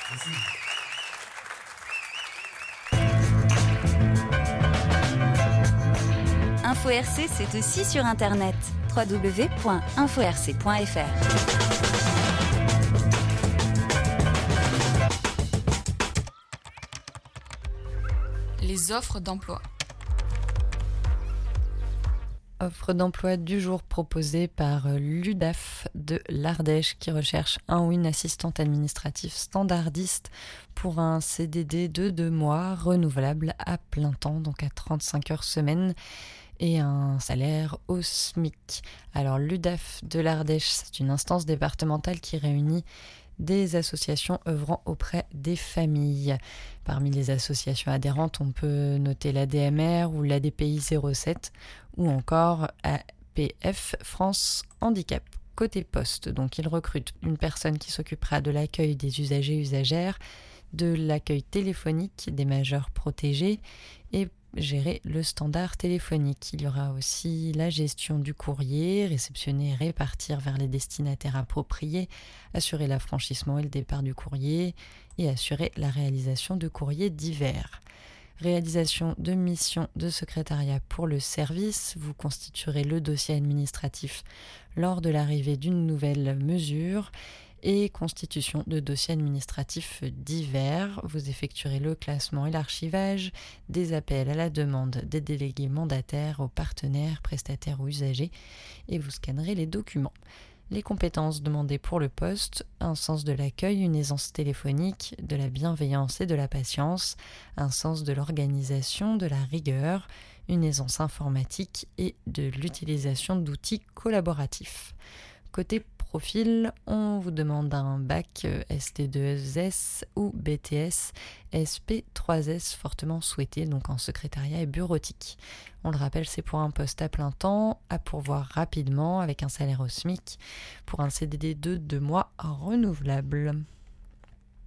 Merci. Info RC, c'est aussi sur Internet. www.inforc.fr. Les offres d'emploi. Offre d'emploi du jour proposée par l'UDAF de l'Ardèche qui recherche un ou une assistante administrative standardiste pour un CDD de 2 mois renouvelable à plein temps, donc à 35 heures semaine et un salaire au SMIC. Alors l'UDAF de l'Ardèche, c'est une instance départementale qui réunit des associations œuvrant auprès des familles. Parmi les associations adhérentes, on peut noter l'ADMR ou l'ADPI 07 ou encore APF France Handicap. Côté poste, donc il recrute une personne qui s'occupera de l'accueil des usagers et usagères, de l'accueil téléphonique des majeurs protégés et gérer le standard téléphonique. Il y aura aussi la gestion du courrier, réceptionner et répartir vers les destinataires appropriés, assurer l'affranchissement et le départ du courrier et assurer la réalisation de courriers divers. Réalisation de missions de secrétariat pour le service. Vous constituerez le dossier administratif lors de l'arrivée d'une nouvelle mesure et constitution de dossiers administratifs divers. Vous effectuerez le classement et l'archivage des appels à la demande des délégués mandataires aux partenaires, prestataires ou usagers et vous scannerez les documents. Les compétences demandées pour le poste, un sens de l'accueil, une aisance téléphonique, de la bienveillance et de la patience, un sens de l'organisation, de la rigueur, une aisance informatique et de l'utilisation d'outils collaboratifs. Côté profil, on vous demande un bac ST2S ou BTS SP3S fortement souhaité, donc en secrétariat et bureautique. On le rappelle, c'est pour un poste à plein temps, à pourvoir rapidement avec un salaire au SMIC pour un CDD de 2 mois renouvelable.